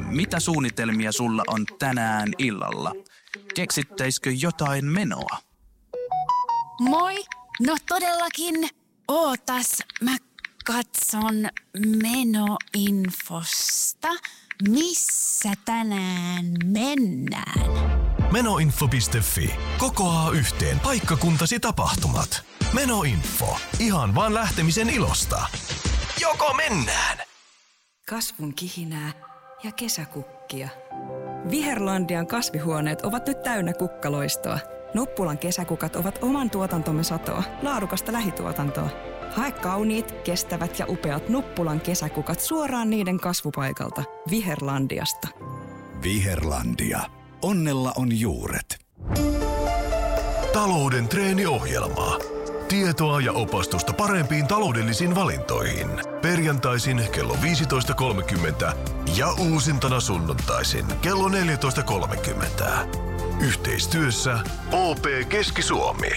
Mitä suunnitelmia sulla on tänään illalla? Keksittäisikö jotain menoa? Moi! No todellakin. Ootas, mä katson menoinfosta. Missä tänään mennään? Menoinfo.fi kokoaa yhteen paikkakuntasi tapahtumat. Menoinfo. Ihan vaan lähtemisen ilosta. Joko mennään? Kasvun kihinää ja kesäkukkia. Viherlandian kasvihuoneet ovat nyt täynnä kukkaloistoa. Nuppulan kesäkukat ovat oman tuotantomme satoa, laadukasta lähituotantoa. Hae kauniit, kestävät ja upeat Nuppulan kesäkukat suoraan niiden kasvupaikalta. Viherlandiasta. Viherlandia. Onnella on juuret. Talouden treeniohjelma. Tietoa ja opastusta parempiin taloudellisiin valintoihin. Perjantaisin kello 15.30 ja uusintana sunnuntaisin kello 14.30. Yhteistyössä OP Keski-Suomi.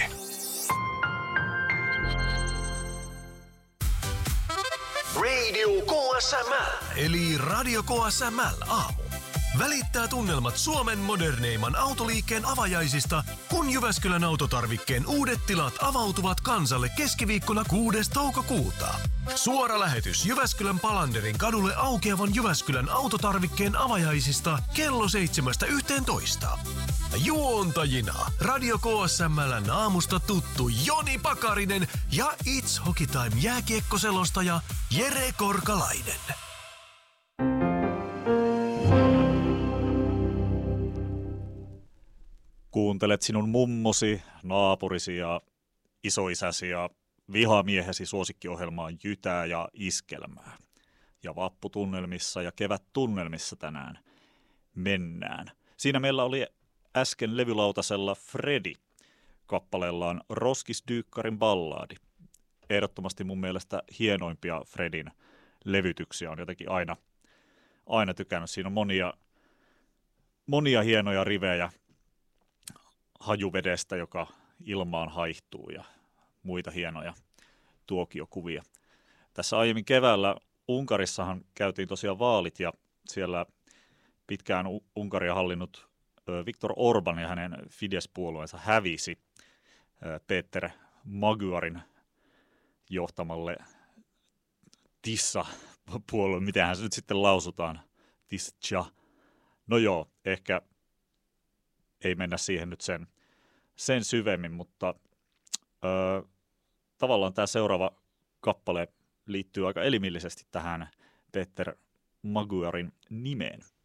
Radio KSML eli Radio KSML aamu. Välittää tunnelmat Suomen moderneimman autoliikkeen avajaisista, kun Jyväskylän autotarvikkeen uudet tilat avautuvat kansalle keskiviikkona 6. toukokuuta. Suora lähetys Jyväskylän Palanderin kadulle aukeavan Jyväskylän autotarvikkeen avajaisista kello 7.11. Juontajina Radio KSML:n aamusta tuttu Joni Pakarinen ja It's Hockey Time -jääkiekkoselostaja Jere Korkalainen. Kuuntelet sinun mummosi, naapurisi ja isoisäsi ja vihamiehesi suosikkiohjelmaan Jytää ja Iskelmää. Ja vapputunnelmissa ja kevättunnelmissa tänään mennään. Siinä meillä oli äsken levylautasella Fredi kappaleellaan Roskisdyykkarin ballaadi. Ehdottomasti mun mielestä hienoimpia Fredin levytyksiä, on jotenkin aina tykännyt. Siinä on monia hienoja rivejä hajuvedestä, joka ilmaan haihtuu ja muita hienoja tuokiokuvia. Tässä aiemmin keväällä Unkarissahan käytiin tosiaan vaalit ja siellä pitkään Unkaria hallinnut Viktor Orban ja hänen Fidesz-puolueensa hävisi Peter Magyarin johtamalle Tissa-puolue. Mitähän se nyt sitten lausutaan? Tissa. No joo, ehkä ei mennä siihen nyt sen syvemmin, mutta tavallaan tämä seuraava kappale liittyy aika elimillisesti tähän Peter Magyarin nimeen.